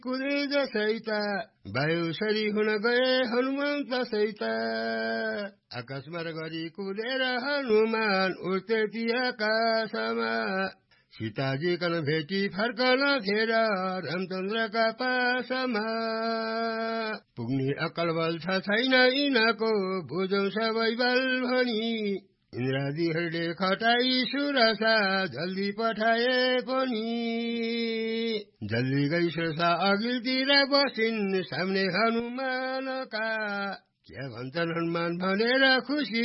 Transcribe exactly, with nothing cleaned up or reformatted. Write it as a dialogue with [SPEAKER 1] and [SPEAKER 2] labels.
[SPEAKER 1] कुदे जसैत वायुसरी हुन गए हनुमन्त सहित आकाशमा गरी कुदेर हनुमान उड्थे ती आकाशमा सीताजी कन भेटी फर्कन फेर रामचन्द्रका पासमा पुग्ने अक्कल बल छ छैन यिनको बुझौँ सबै बल भनी इन्द्रादीहरूले खटाई सुरसा जल्दी पठाए पनि जल्दी गई सुरसा अघिल्तिर बसिन् सामने हनुमानका क्या भन्छन् हनुमान भनेर खुसी